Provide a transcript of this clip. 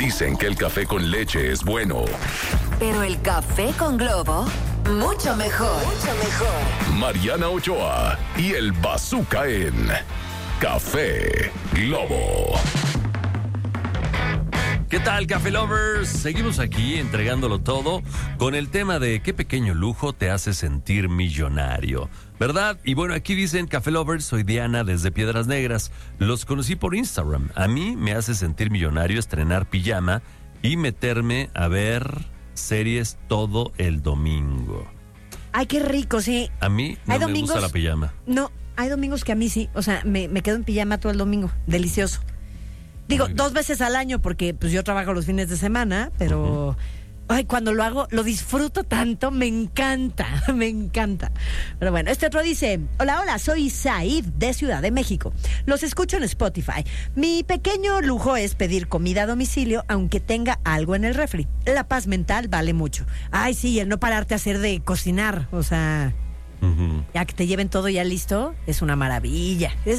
Dicen que el café con leche es bueno. Pero el café con Globo, mucho mejor. Mucho mejor. Mariana Ochoa y el Bazooka en Café Globo. ¿Qué tal, Café Lovers? Seguimos aquí entregándolo todo con el tema de qué pequeño lujo te hace sentir millonario, ¿verdad? Y bueno, aquí dicen Café Lovers, soy Diana desde Piedras Negras. Los conocí por Instagram. A mí me hace sentir millonario estrenar pijama y meterme a ver series todo el domingo. Ay, qué rico, sí. A mí no me gusta la pijama. No, hay domingos que a mí sí. O sea, me quedo en pijama todo el domingo. Delicioso. Digo, 2 veces al año porque pues yo trabajo los fines de semana, pero ay, cuando lo hago lo disfruto tanto, me encanta, me encanta. Pero bueno, este otro dice, hola, soy Said de Ciudad de México. Los escucho en Spotify. Mi pequeño lujo es pedir comida a domicilio aunque tenga algo en el refri. La paz mental vale mucho. Ay, sí, el no pararte a hacer de cocinar, o sea... Ya que te lleven todo ya listo, es una maravilla.